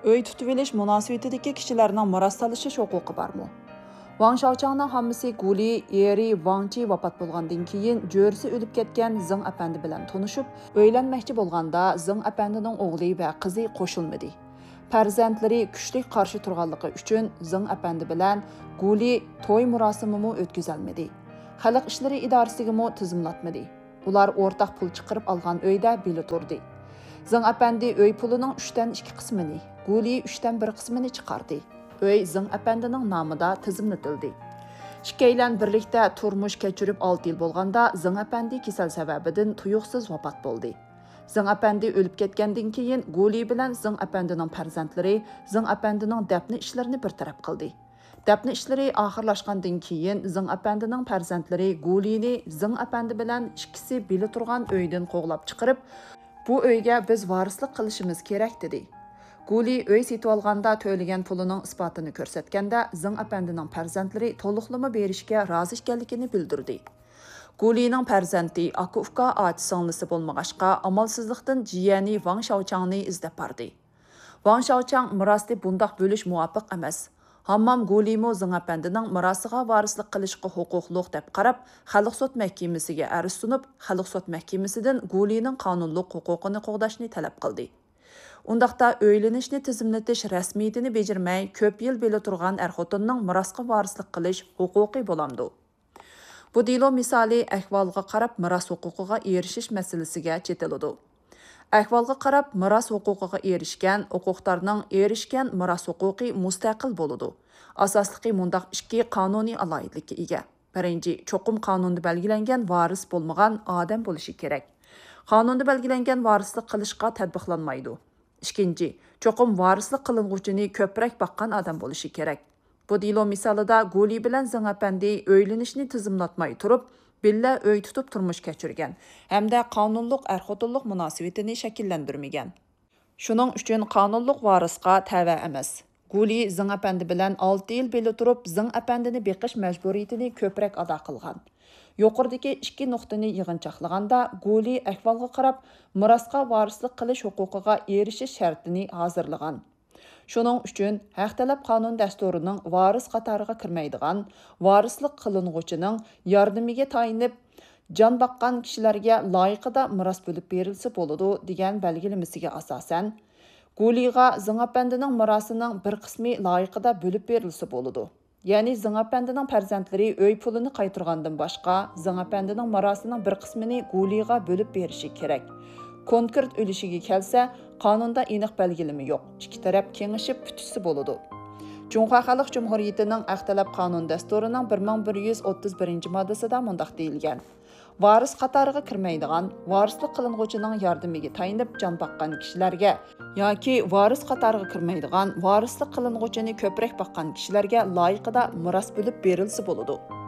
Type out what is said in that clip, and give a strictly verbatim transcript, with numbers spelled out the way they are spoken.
Öy tutuvelish munosabatidagi kishilarning miros solishish huquqi bormi? Wang Shaochangning hammasi Guli eri Wang Ji vafot bo'lgandan keyin jo'risi o'lib ketgan Zeng apandi bilan tanishib, uylanmoqchi bo'lganda Zeng apandining o'g'li va qizi qo'shilmadi. Farzandlari kuchli qarshi turganligi uchun Zeng apandi bilan Guli to'y marosimini o'tkazolmadi. Xalq ishlari idorasiga mo tizimlatmadi. Ular o'rtaq pul chiqarib olgan uyda bili turdi. Zeng apandi uy pulining uchdan ikki qismini, Guli uchdan bir qismini chiqardi. Uy Zeng apandining nomida tizimlatildi. Ikkilan birlikda turmush kechirib olti yil bo'lganda Zeng apandi kasal sababidan tuyuqsiz vafot bo'ldi. Zeng apandi o'lib ketgandan keyin Guli bilan Zeng apandining farzandlari Zeng apandining dafn ishlarini bartaraf qildi. Dafn ishlari oxirlashgandan keyin Zeng apandining farzandlari Gulini Zeng apandi bilan ikkisi bili turgan uydan qo'g'lab chiqarib, bu uyga biz varislik qilishimiz kerak dedi. Guli uy setib olganda to'lagan pulining isbotini ko'rsatganda Zeng apandining farzandlari to'liqlama berishga rozi ekanligini bildirdi. Gulining farzandi aka-uka oti songlisi bo'lmag'achqa amalsizlikdan jiyani Wang Shaochangni izlab bordi. Wang Shaochang mirosni bundoq bo'lish muvofiq emas. Hammam Gulimo Zeng apandining mirosiga varislik qilishga huquqliq deb qarab, Xalq sud mahkamasiga arz sunib, Xalq sud mahkamasidan Gulining qonunliq huquqini qo'g'dashni talab qildi. Undaqda o'ylanishni tizimlatish rasmiyatini bejirmay, ko'p yil beli turgan er-xotinning mirosga varislik qilish huquqi bo'lamdi. Bu dilo misoli ahvolga qarab miros huquqiga erishish masalasiga chetiladi. Ahvolga qarab miros huquqiga erishgan huquqlarning erishgan miros huquqi mustaqil bo'ladi. Asosligi mundaq ikki qonuniy alohidlikka ega. Birinchi, cho'qim qonunda belgilangan varis bo'lmagan odam bo'lishi kerak. Qonunda belgilangan varislik qilishga tatbiqlanmaydi. Ikkinchi, cho'qim varislik qilinuvchini ko'proq baqqan odam bo'lishi kerak. Bu dilo misolida Guli bilan Zeng apandi o'ylanishni tizimlatmay turib, billa uy tutib turmush kechirgan hamda qonunliq er-xotinlik munosabatini shakllantirmagan. Shuning uchun qonunliq varisga tava emas. Guli Zeng apandi bilan olti yil billa turib, Zeng apandini beqish majburiyatini ko'proq ado qilgan. Yuqoridagi ikki nuqtani yig'inchoqlaganda Guli ahvolga qarab mirosga varislik qilish huquqiga erishish shartini hozirlagan. Shuning uchun haq talab qonun dasturining varis qatoriga kirmaydigan, varislik qilinuvchining yordamiga tayinib, jon baqqan kishilarga loyiqida miros bo'lib berilsa bo'ladi degan belgilamasiga asosan, Guliga Zeng apandining mirosining bir qismi loyiqida bo'lib berilsa bo'ladi. Ya'ni Zeng apandining farzandlari uy pulini qaytargandan boshqa, Zeng apandining mirosining bir qismini Guliga bo'lib berishi kerak. Konkret o'lishiga kelsa, qonunda aniq belgilama yo'q. Ikki taraf kengashib tutishsa bo'ladi. Jumhur Xalq Jumhuriyatining Aqtalab qonun dasturining bir ming bir yuz o'ttiz birinchi moddasida mundaq deyilgan: Varis qatoriga kirmaydigan, varislik qilinuvchining yordamiga tayinib jon baqqan kishilarga yoki varis qatoriga kirmaydigan, varislik qilinuvchini ko'proq baqqan kishilarga loyiqida miros bo'lib berilsa bo'ladi.